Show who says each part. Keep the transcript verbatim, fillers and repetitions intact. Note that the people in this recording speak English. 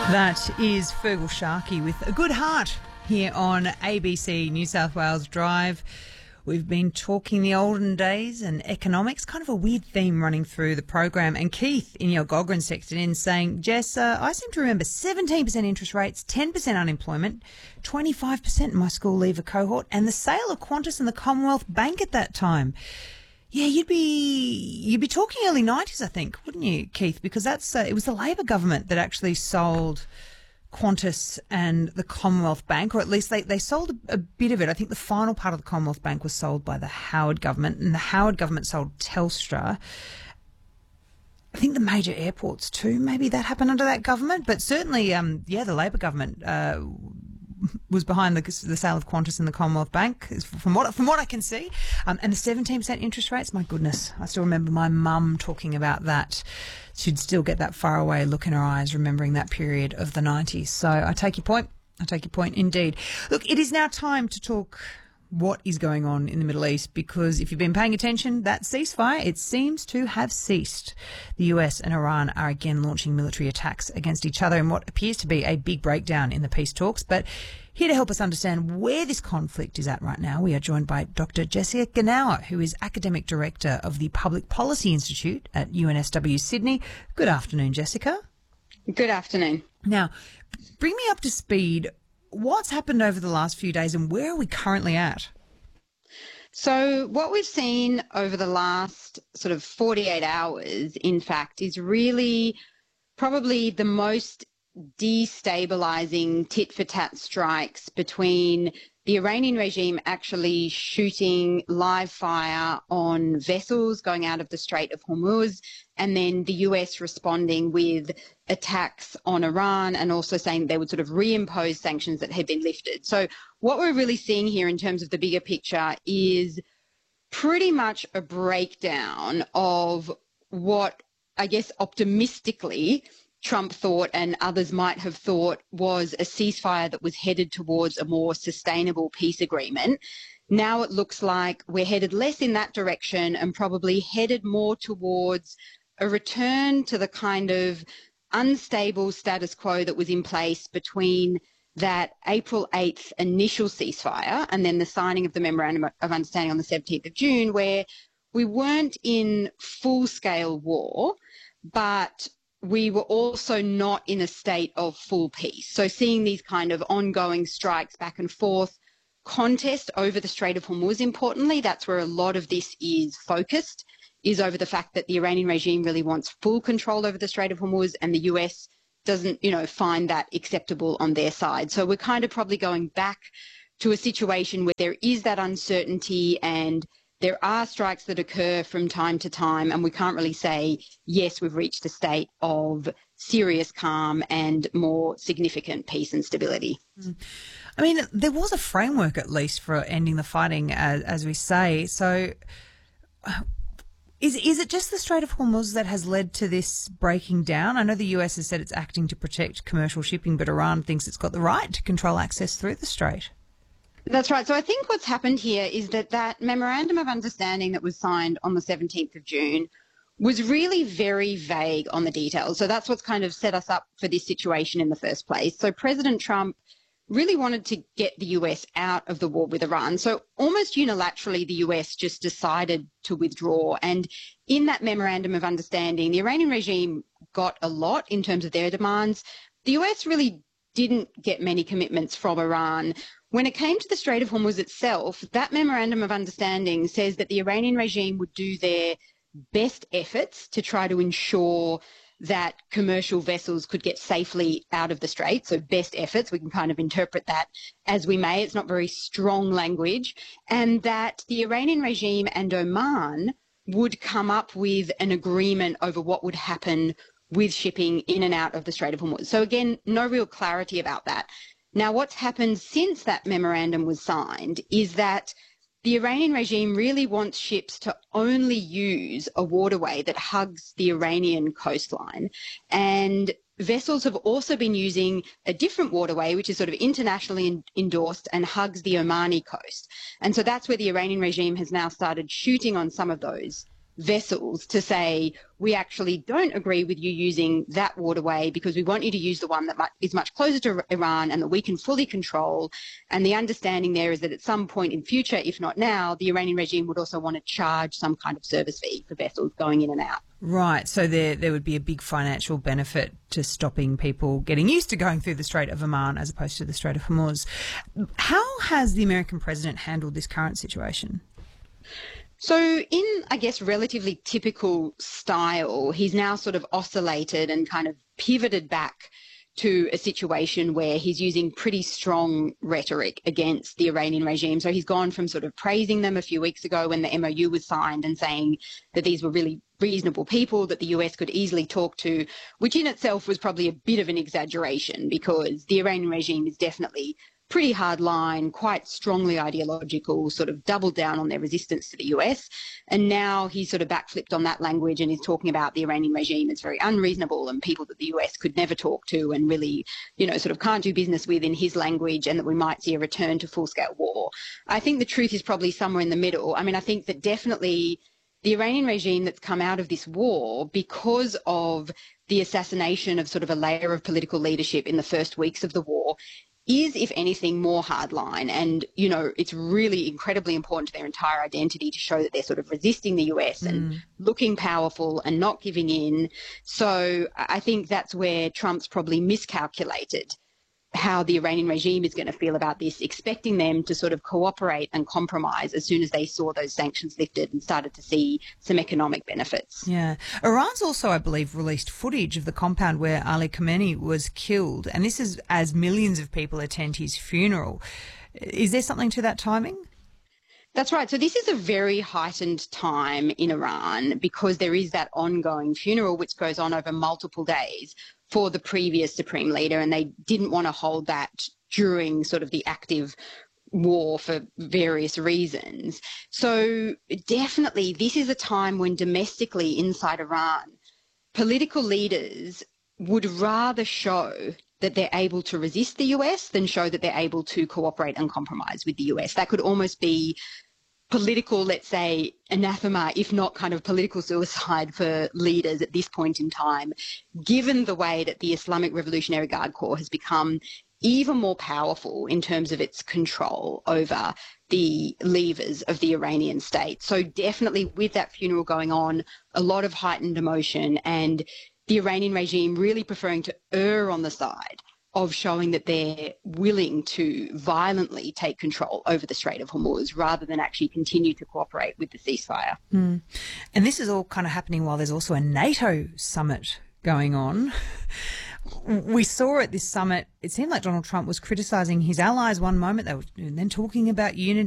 Speaker 1: That is Fergal Sharkey with A Good Heart here on A B C New South Wales Drive. We've been talking the olden days and economics, kind of a weird theme running through the program. And Keith in Yalgogran texted in saying, Jess, uh, I seem to remember seventeen percent interest rates, ten percent unemployment, twenty-five percent in my school leaver cohort, and the sale of Qantas and the Commonwealth Bank at that time. Yeah, you'd be you'd be talking early nineties, I think, wouldn't you, Keith? Because that's uh, it was the Labor government that actually sold Qantas and the Commonwealth Bank, or at least they, they sold a, a bit of it. I think the final part of the Commonwealth Bank was sold by the Howard government, and the Howard government sold Telstra. I think the major airports too, maybe that happened under that government. But certainly, um, yeah, the Labor government uh, was behind the, the sale of Qantas and the Commonwealth Bank, from what from what I can see. Um, and the seventeen percent interest rates, my goodness, I still remember my mum talking about that. She'd still get that far away look in her eyes, remembering that period of the nineties. So I take your point. I take your point indeed. Look, it is now time to talk what is going on in the Middle East, because if you've been paying attention, that ceasefire, it seems to have ceased. The U S and Iran are again launching military attacks against each other in what appears to be a big breakdown in the peace talks. But here to help us understand where this conflict is at right now, we are joined by Doctor Jessica Genauer, who is Academic Director of the Public Policy Institute at U N S W Sydney. Good afternoon, Jessica.
Speaker 2: Good afternoon.
Speaker 1: Now, bring me up to speed. What's happened over the last few days and where are we currently at?
Speaker 2: So what we've seen over the last sort of forty-eight hours, in fact, is really probably the most destabilizing tit-for-tat strikes between the Iranian regime actually shooting live fire on vessels going out of the Strait of Hormuz, and then the U S responding with attacks on Iran and also saying they would sort of reimpose sanctions that had been lifted. So what we're really seeing here in terms of the bigger picture is pretty much a breakdown of what, I guess, optimistically Trump thought and others might have thought was a ceasefire that was headed towards a more sustainable peace agreement. Now it looks like we're headed less in that direction and probably headed more towards a return to the kind of unstable status quo that was in place between that April eighth initial ceasefire and then the signing of the Memorandum of Understanding on the seventeenth of June, where we weren't in full-scale war, but we were also not in a state of full peace. So seeing these kind of ongoing strikes back and forth, contest over the Strait of Hormuz, importantly, that's where a lot of this is focused, is over the fact that the Iranian regime really wants full control over the Strait of Hormuz and the U S doesn't, you know, find that acceptable on their side. So we're kind of probably going back to a situation where there is that uncertainty and there are strikes that occur from time to time, and we can't really say, yes, we've reached a state of serious calm and more significant peace and stability.
Speaker 1: I mean, there was a framework at least for ending the fighting, as, as we say. So is, is it just the Strait of Hormuz that has led to this breaking down? I know the U S has said it's acting to protect commercial shipping, but Iran thinks it's got the right to control access through the strait.
Speaker 2: That's right. So I think what's happened here is that that Memorandum of Understanding that was signed on the seventeenth of June was really very vague on the details. So that's what's kind of set us up for this situation in the first place. So President Trump really wanted to get the U S out of the war with Iran. So almost unilaterally, the U S just decided to withdraw. And in that Memorandum of Understanding, the Iranian regime got a lot in terms of their demands. The U S really didn't get many commitments from Iran. When it came to the Strait of Hormuz itself, that Memorandum of Understanding says that the Iranian regime would do their best efforts to try to ensure that commercial vessels could get safely out of the strait. So best efforts, we can kind of interpret that as we may. It's not very strong language. And that the Iranian regime and Oman would come up with an agreement over what would happen with shipping in and out of the Strait of Hormuz. So again, no real clarity about that. Now, what's happened since that memorandum was signed is that the Iranian regime really wants ships to only use a waterway that hugs the Iranian coastline. And vessels have also been using a different waterway, which is sort of internationally in- endorsed and hugs the Omani coast. And so that's where the Iranian regime has now started shooting on some of those vessels to say, we actually don't agree with you using that waterway because we want you to use the one that is much closer to Iran and that we can fully control. And the understanding there is that at some point in future, if not now, the Iranian regime would also want to charge some kind of service fee for vessels going in and out.
Speaker 1: Right, so there there would be a big financial benefit to stopping people getting used to going through the Strait of Oman as opposed to the Strait of Hormuz. How has the American president handled this current situation?
Speaker 2: So in, I guess, relatively typical style, he's now sort of oscillated and kind of pivoted back to a situation where he's using pretty strong rhetoric against the Iranian regime. So he's gone from sort of praising them a few weeks ago when the M O U was signed and saying that these were really reasonable people that the U S could easily talk to, which in itself was probably a bit of an exaggeration because the Iranian regime is definitely pretty hard line, quite strongly ideological, sort of doubled down on their resistance to the U S. And now he's sort of backflipped on that language and is talking about the Iranian regime as very unreasonable and people that the U S could never talk to and really, you know, sort of can't do business with in his language, and that we might see a return to full-scale war. I think the truth is probably somewhere in the middle. I mean, I think that definitely the Iranian regime that's come out of this war because of the assassination of sort of a layer of political leadership in the first weeks of the war is, if anything, more hardline. And, you know, it's really incredibly important to their entire identity to show that they're sort of resisting the U S mm. and looking powerful and not giving in. So I think that's where Trump's probably miscalculated how the Iranian regime is going to feel about this, expecting them to sort of cooperate and compromise as soon as they saw those sanctions lifted and started to see some economic benefits.
Speaker 1: Yeah. Iran's also, I believe, released footage of the compound where Ali Khamenei was killed, and this is as millions of people attend his funeral. Is there something to that timing?
Speaker 2: That's right. So this is a very heightened time in Iran because there is that ongoing funeral which goes on over multiple days for the previous supreme leader, and they didn't want to hold that during sort of the active war for various reasons. So definitely this is a time when domestically inside Iran, political leaders would rather show that they're able to resist the U S than show that they're able to cooperate and compromise with the U S. That could almost be political, let's say, anathema, if not kind of political suicide for leaders at this point in time, given the way that the Islamic Revolutionary Guard Corps has become even more powerful in terms of its control over the levers of the Iranian state. So definitely with that funeral going on, a lot of heightened emotion, and the Iranian regime really preferring to err on the side of showing that they're willing to violently take control over the Strait of Hormuz rather than actually continue to cooperate with the ceasefire.
Speaker 1: Mm. And this is all kind of happening while there's also a NATO summit going on. We saw at this summit, it seemed like Donald Trump was criticising his allies one moment, they were then talking about unity.